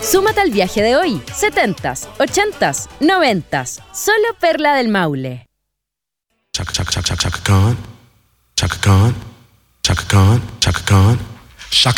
Súmate al viaje de hoy. 70s, 80s, 90s. Solo Perla del Maule. Chaka Chaka Chaka Chaka Khan, Chaka Khan, Chaka Khan, Chaka Khan, Chaka